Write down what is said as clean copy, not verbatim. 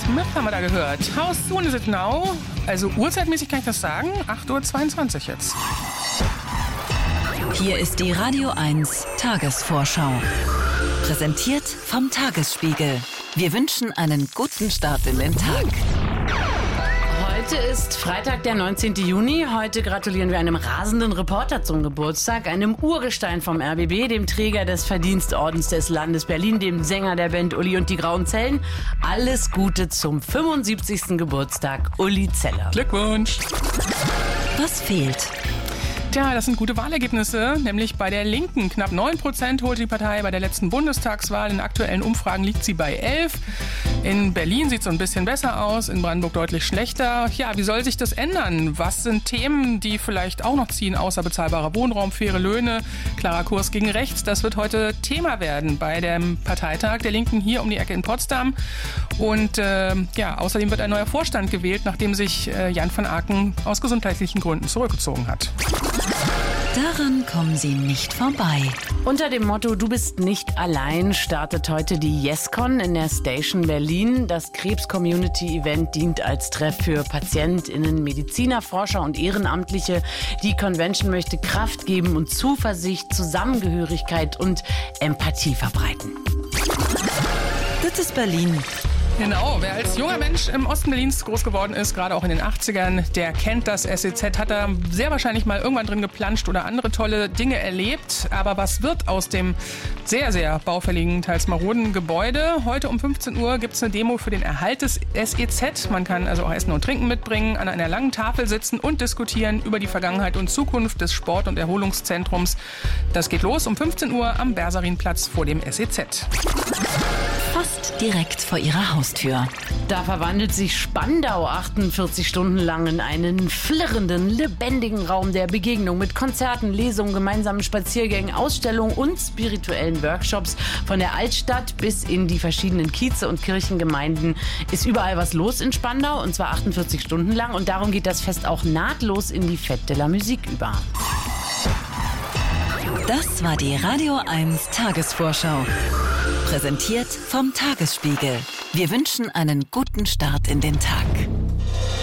Smith haben wir da gehört. How soon is it now? Also uhrzeitmäßig kann ich das sagen. 8:22 Uhr jetzt. Hier ist die Radio 1 Tagesvorschau. Präsentiert vom Tagesspiegel. Wir wünschen einen guten Start in den Tag. Heute ist Freitag, der 19. Juni. Heute gratulieren wir einem rasenden Reporter zum Geburtstag, einem Urgestein vom RBB, dem Träger des Verdienstordens des Landes Berlin, dem Sänger der Band Uli und die Grauen Zellen. Alles Gute zum 75. Geburtstag, Uli Zeller. Glückwunsch! Was fehlt? Tja, das sind gute Wahlergebnisse, nämlich bei der Linken. Knapp 9% holte die Partei bei der letzten Bundestagswahl. In aktuellen Umfragen liegt sie bei 11%. In Berlin sieht es so ein bisschen besser aus, in Brandenburg deutlich schlechter. Ja, wie soll sich das ändern? Was sind Themen, die vielleicht auch noch ziehen, außer bezahlbarer Wohnraum, faire Löhne, klarer Kurs gegen rechts? Das wird heute Thema werden bei dem Parteitag der Linken hier um die Ecke in Potsdam. Und außerdem wird ein neuer Vorstand gewählt, nachdem sich Jan van Aken aus gesundheitlichen Gründen zurückgezogen hat. Daran kommen Sie nicht vorbei. Unter dem Motto "Du bist nicht allein" startet heute die YesCon in der Station Berlin. Das Krebs-Community-Event dient als Treff für PatientInnen, Mediziner, Forscher und Ehrenamtliche. Die Convention möchte Kraft geben und Zuversicht, Zusammengehörigkeit und Empathie verbreiten. Das ist Berlin. Genau, wer als junger Mensch im Osten Berlins groß geworden ist, gerade auch in den 80ern, der kennt das SEZ, hat da sehr wahrscheinlich mal irgendwann drin geplanscht oder andere tolle Dinge erlebt. Aber was wird aus dem sehr, sehr baufälligen, teils maroden Gebäude? Heute um 15 Uhr gibt es eine Demo für den Erhalt des SEZ. Man kann also auch Essen und Trinken mitbringen, an einer langen Tafel sitzen und diskutieren über die Vergangenheit und Zukunft des Sport- und Erholungszentrums. Das geht los um 15 Uhr am Bersarinplatz vor dem SEZ. Fast direkt vor Ihrer Haustür. Da verwandelt sich Spandau 48 Stunden lang in einen flirrenden, lebendigen Raum der Begegnung mit Konzerten, Lesungen, gemeinsamen Spaziergängen, Ausstellungen und spirituellen Workshops. Von der Altstadt bis in die verschiedenen Kieze und Kirchengemeinden ist überall was los in Spandau, und zwar 48 Stunden lang. Und darum geht das Fest auch nahtlos in die Fête de la Musique über. Das war die Radio 1 Tagesvorschau. Präsentiert vom Tagesspiegel. Wir wünschen einen guten Start in den Tag.